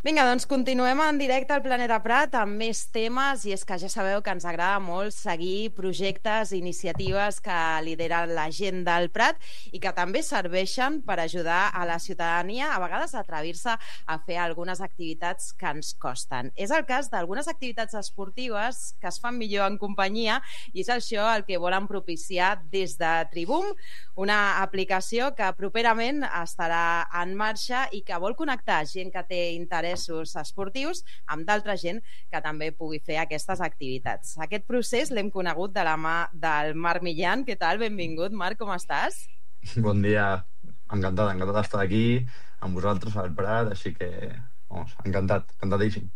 Vinga, doncs continuem en directe al Planeta Prat amb més temes, i és que ja sabeu que ens agrada molt seguir projectes i iniciatives que lideren la gent del Prat i que també serveixen per ajudar a la ciutadania, a vegades a atrevir-se a fer algunes activitats que ens costen. És el cas d'algunes activitats esportives que es fan millor en companyia, i és això el que volen propiciar des de Tribum, una aplicació que properament estarà en marxa i que vol connectar gent que té interessos esportius amb d'altra gent que també pugui fer aquestes activitats. Aquest procés l'hem conegut de la mà del Marc Millan. Què tal? Benvingut, Marc, com estàs? Bon dia, encantat d'estar aquí amb vosaltres al Prat, així que, encantadíssim.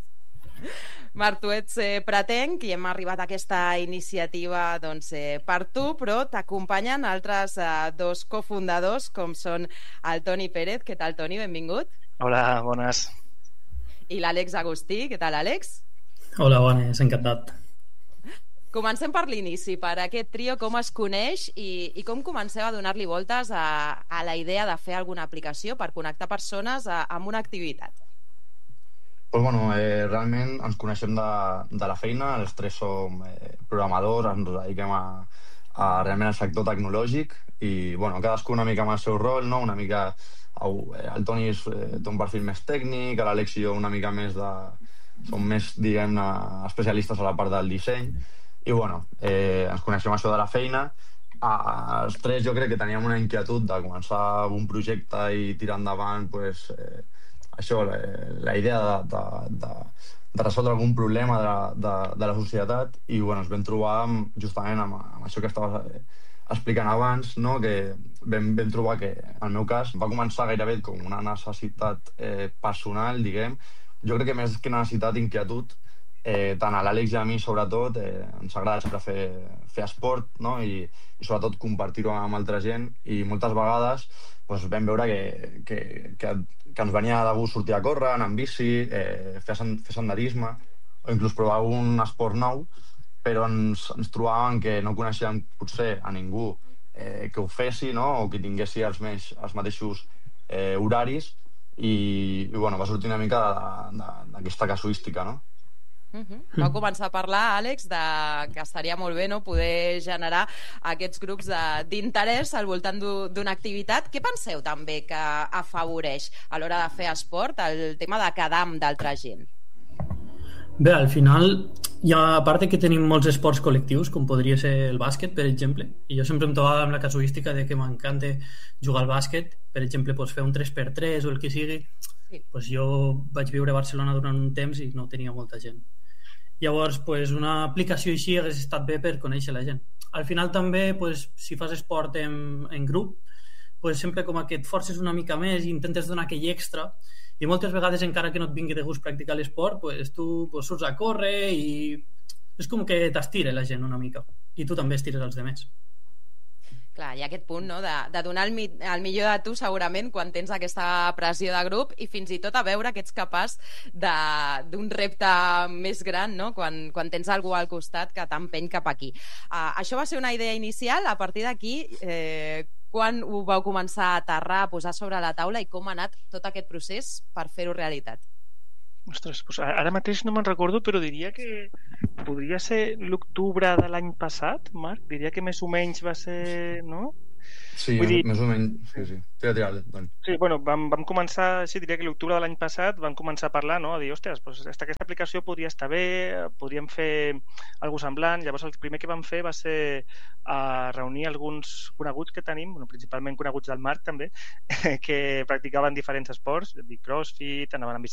Marc, tu ets pratenc i hem arribat a aquesta iniciativa per tu, però t'acompanyen altres dos cofundadors, com són el Toni Pérez. Què tal, Toni? Benvingut. Hola, bones. I l'Àlex Agustí. Què tal, Àlex? Hola, bones, encantat. Comencem per l'inici, per aquest trio, com es coneix i com comenceu a donar-li voltes a la idea de fer alguna aplicació per connectar persones amb una activitat. Pues realment ens coneixem de la feina, els tres som programadors, ens dediquem a realment al sector tecnològic i cadascú una mica amb el seu rol, no? Una mica el Toni té un perfil més tècnic, l'Àlex i jo una mica més som més, diguem-ne, especialistes a la part del disseny i ens coneixem això de la feina. Els tres jo crec que teníem una inquietud de començar un projecte i tirar endavant això, la idea de resoldre algun problema de la societat i ens vam trobar justament amb això que estava explicant abans, no? Que vam trobar que, en el meu cas, va començar gairebé com una necessitat personal, diguem. Jo crec que més que necessitat, inquietud, tant a l'Àlex i a mi sobretot ens agrada sempre fer esport, no? I sobretot compartir-ho amb altra gent, i moltes vegades vam veure que ens venia de gust sortir a córrer, anar amb bici, fer senderisme o inclús provar un esport nou, però ens trobàvem que no coneixíem potser a ningú que ho fessi, no? O que tinguessi els mateixos horaris i va sortir una mica d'aquesta casuística, no? Vau començar a parlar, Àlex, que estaria molt bé, no?, poder generar aquests grups d'interès al voltant d'una activitat. Què penseu també que afavoreix a l'hora de fer esport el tema de quedar amb d'altra gent? Bé, al final hi ha, a part que tenim molts esports col·lectius, com podria ser el bàsquet, per exemple, i jo sempre em trobava amb la casuística de que m'encanta jugar al bàsquet, per exemple, fer un 3x3 o el que sigui. Sí. Jo vaig viure a Barcelona durant un temps i no tenia molta gent. Llavors, una aplicació així hagués estat bé per conèixer la gent. Al final també, si fas esport en grup, sempre com que et forces una mica més i intentes donar aquell extra, i moltes vegades, encara que no et vingui de gust practicar l'esport, tu surts a córrer i és com que t'estira la gent una mica, i tu també estires els demés. Clar, hi ha aquest punt, no?, de donar el millor de tu segurament quan tens aquesta pressió de grup i fins i tot a veure que ets capaç d'un repte més gran, no?, quan tens algú al costat que t'empeny cap aquí. Això va ser una idea inicial. A partir d'aquí, quan ho vau començar a aterrar, a posar sobre la taula, i com ha anat tot aquest procés per fer-ho realitat? Ostres, ara mateix no me'n recordo, però diria que podria ser l'octubre de l'any passat, Marc? Diria que més o menys va ser, no? Sí, més o menys, sí. Tira, doncs. Sí, vam començar, diria que l'octubre de l'any passat vam començar a parlar, no? A dir, ostres, aquesta aplicació podria estar bé, podríem fer alguna semblant. Llavors el primer que vam fer va ser reunir alguns coneguts que tenim, principalment coneguts del Marc també, que practicaven diferents esports, crossfit, anaven amb